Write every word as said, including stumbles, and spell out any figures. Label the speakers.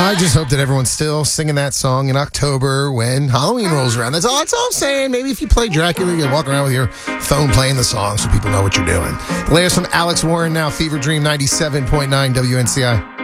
Speaker 1: I just hope that everyone's still singing that song in October when Halloween rolls around. That's all, that's all I'm saying. Maybe if you play Dracula, you walk around with your phone playing the song so people know what you're doing. The latest from Alex Warren now, Fever Dream ninety-seven point nine W N C I.